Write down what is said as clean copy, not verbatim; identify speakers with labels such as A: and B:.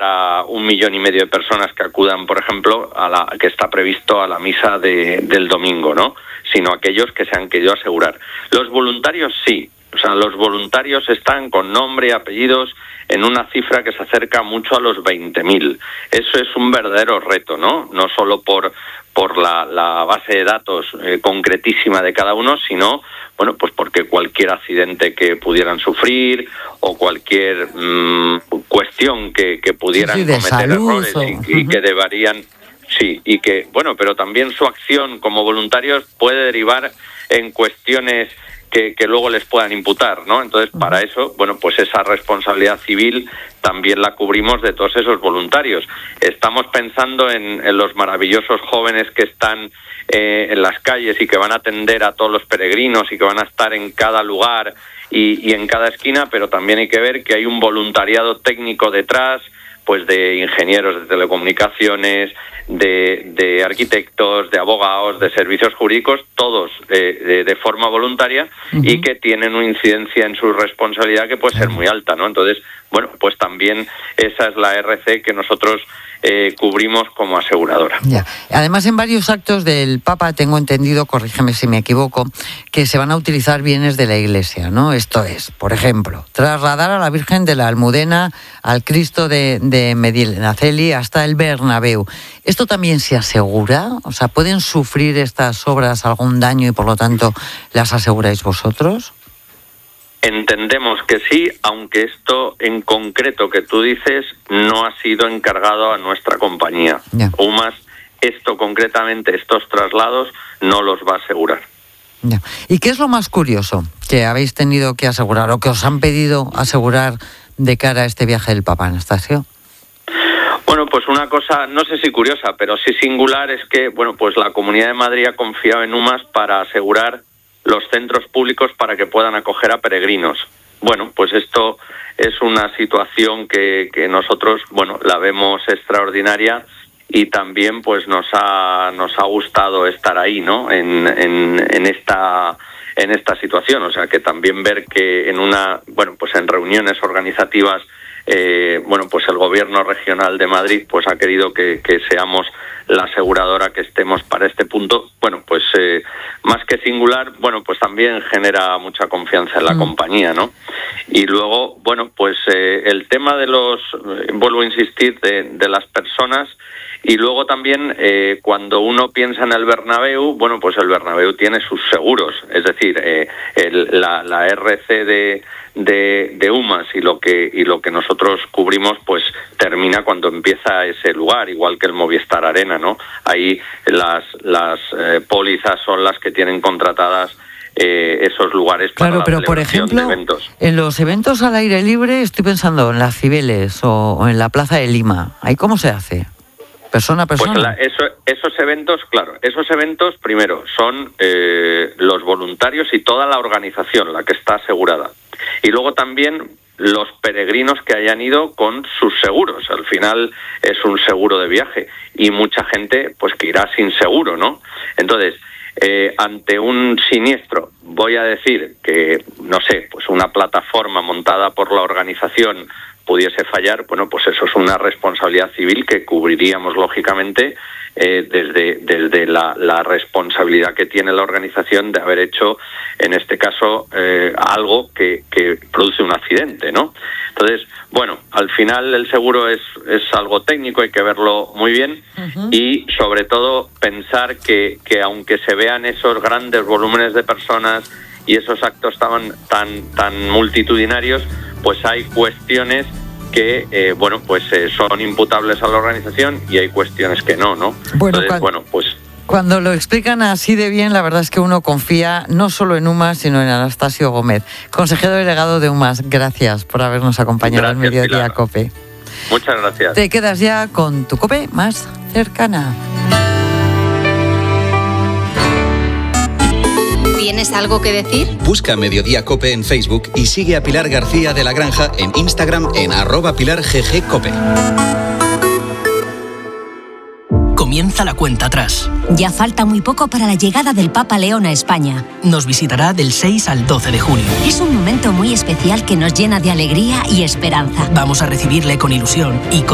A: para 1,5 millones de personas que acudan, por ejemplo, que está previsto a la misa del domingo, ¿no? Sino aquellos que se han querido asegurar. Los voluntarios sí. O sea, los voluntarios están con nombre y apellidos en una cifra que se acerca mucho a los 20.000. Eso es un verdadero reto, ¿no? No solo por la base de datos concretísima de cada uno, sino, bueno, pues porque cualquier accidente que pudieran sufrir o cualquier cuestión que pudieran cometer salud, errores y que deberían... Sí, y que, bueno, pero también su acción como voluntarios puede derivar en cuestiones que luego les puedan imputar, ¿no? Entonces, para eso, bueno, pues esa responsabilidad civil también la cubrimos de todos esos voluntarios. Estamos pensando en los maravillosos jóvenes que están en las calles y que van a atender a todos los peregrinos y que van a estar en cada lugar y en cada esquina, pero también hay que ver que hay un voluntariado técnico detrás, pues de ingenieros de telecomunicaciones, de arquitectos, de abogados, de servicios jurídicos, todos de forma voluntaria y que tienen una incidencia en su responsabilidad que puede ser muy alta, ¿no? Entonces, bueno, pues también esa es la RC que nosotros cubrimos como aseguradora.
B: Ya. Además, en varios actos del Papa, tengo entendido, corrígeme si me equivoco, que se van a utilizar bienes de la Iglesia, ¿no? Esto es, por ejemplo, trasladar a la Virgen de la Almudena al Cristo de Medinaceli hasta el Bernabéu. ¿Esto también se asegura? O sea, ¿pueden sufrir estas obras algún daño y por lo tanto las aseguráis vosotros?
A: Entendemos que sí, aunque esto en concreto que tú dices no ha sido encargado a nuestra compañía. Yeah. UMAS, esto concretamente, estos traslados, no los va a asegurar.
B: Yeah. ¿Y qué es lo más curioso que habéis tenido que asegurar o que os han pedido asegurar de cara a este viaje del Papa, Anastasio?
A: Bueno, pues una cosa, no sé si curiosa, pero sí singular, es que, bueno, pues la Comunidad de Madrid ha confiado en UMAS para asegurar los centros públicos para que puedan acoger a peregrinos. Bueno, pues esto es una situación que nosotros, bueno, la vemos extraordinaria y también pues nos ha gustado estar ahí, ¿no? En esta situación, o sea, que también ver que en reuniones organizativas bueno, pues el gobierno regional de Madrid pues ha querido que seamos la aseguradora que estemos para este punto. Bueno, pues más que singular, bueno, pues también genera mucha confianza en la compañía, ¿no? Y luego, bueno, pues el tema de vuelvo a insistir, de las personas. Y luego también, cuando uno piensa en el Bernabéu, bueno, pues el Bernabéu tiene sus seguros, es decir, la RC de UMAS y lo que nosotros cubrimos, pues termina cuando empieza ese lugar, igual que el Movistar Arena, ¿no? Ahí las pólizas son las que tienen contratadas esos lugares para la celebración de eventos.
B: En los eventos al aire libre, estoy pensando en las Cibeles o en la Plaza de Lima, ¿ahí cómo se hace? Persona a persona.
A: Pues esos eventos, claro, esos eventos primero son los voluntarios y toda la organización la que está asegurada. Y luego también los peregrinos que hayan ido con sus seguros. Al final es un seguro de viaje y mucha gente pues que irá sin seguro, ¿no? Entonces, ante un siniestro, voy a decir que, no sé, pues una plataforma montada por la organización pudiese fallar, bueno, pues eso es una responsabilidad civil que cubriríamos lógicamente desde la responsabilidad que tiene la organización de haber hecho, en este caso, algo que produce un accidente, ¿no? Entonces, bueno, al final el seguro es algo técnico, hay que verlo muy bien y sobre todo pensar que aunque se vean esos grandes volúmenes de personas y esos actos tan multitudinarios, pues hay cuestiones que, son imputables a la organización y hay cuestiones que no, ¿no? Entonces,
B: cuando lo explican así de bien, la verdad es que uno confía no solo en UMAS, sino en Anastasio Gómez, consejero delegado de UMAS. Gracias por habernos acompañado en Mediodía
A: Pilar.
B: COPE.
A: Muchas gracias.
B: Te quedas ya con tu COPE más cercana.
C: ¿Tienes algo que decir?
D: Busca Mediodía COPE en Facebook y sigue a Pilar García de la Granja en Instagram en @PilarGGCope.
E: Comienza la cuenta atrás.
F: Ya falta muy poco para la llegada del Papa León a España.
E: Nos visitará del 6 al 12 de junio.
F: Es un momento muy especial que nos llena de alegría y esperanza.
E: Vamos a recibirle con ilusión y con